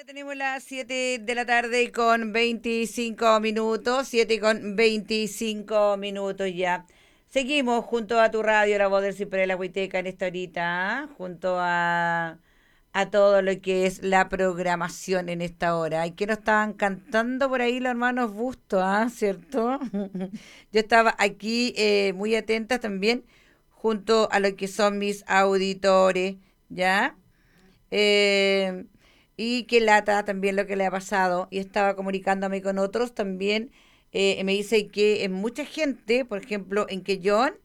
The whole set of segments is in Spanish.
Tenemos las 7 de la tarde con 25 minutos, 7 con 25 minutos ya. Seguimos junto a tu radio, La Voz del Ciprés de la Huiteca en esta horita, ¿ah? Junto a todo lo que es la programación en esta hora. ¿Y que nos estaban cantando por ahí los hermanos Busto, ah? ¿Cierto? Yo estaba aquí muy atenta también junto a lo que son mis auditores, ¿ya? Eh, y qué lata también lo que le ha pasado. Y estaba comunicándome con otros también. Me dice que en mucha gente, por ejemplo, en Quellón,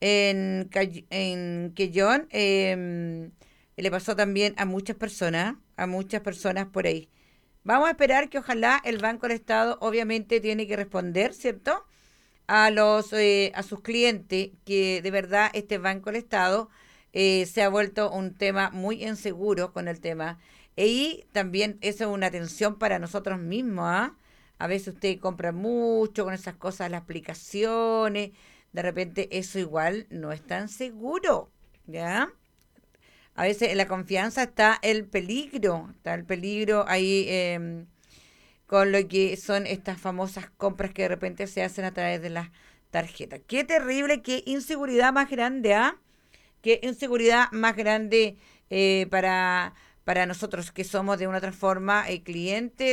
en Quellón, le pasó también a muchas personas por ahí. Vamos a esperar que ojalá el Banco del Estado obviamente tiene que responder, ¿cierto? A sus clientes, que de verdad este Banco del Estado se ha vuelto un tema muy inseguro con el tema. Y también eso es una atención para nosotros mismos, ¿ah? A veces usted compra mucho con esas cosas, las aplicaciones, de repente eso igual no es tan seguro, ¿ya? A veces en la confianza está el peligro ahí con lo que son estas famosas compras que de repente se hacen a través de las tarjetas. Qué terrible, qué inseguridad más grande, ¿ah? Qué inseguridad más grande para nosotros que somos de una otra forma clientes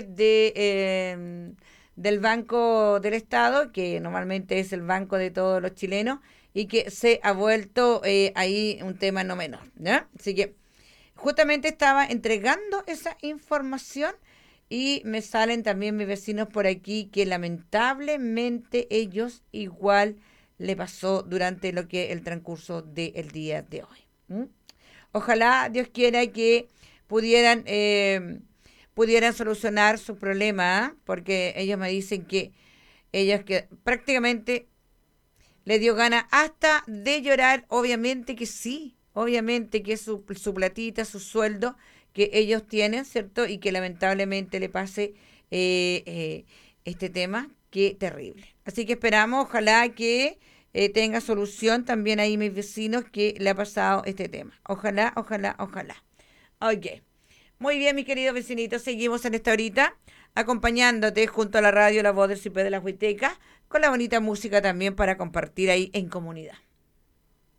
del Banco del Estado, que normalmente es el banco de todos los chilenos, y que se ha vuelto ahí un tema no menor, ¿ya? Así que justamente estaba entregando esa información y me salen también mis vecinos por aquí que lamentablemente ellos igual le pasó durante lo que el transcurso del día de hoy. ¿M? Ojalá Dios quiera que pudieran pudieran solucionar su problema, ¿eh? Porque ellos me dicen que ellos que prácticamente le dio gana hasta de llorar, obviamente que sí, obviamente que es su platita, su sueldo que ellos tienen, ¿cierto? Y que lamentablemente le pase este tema, qué terrible. Así que esperamos, ojalá que tenga solución también ahí mis vecinos que le ha pasado este tema. Ojalá, ojalá, ojalá. Ok. Muy bien, mi querido vecinito, seguimos en esta horita acompañándote junto a la radio La Voz del CP de la Huiteca con la bonita música también para compartir ahí en comunidad.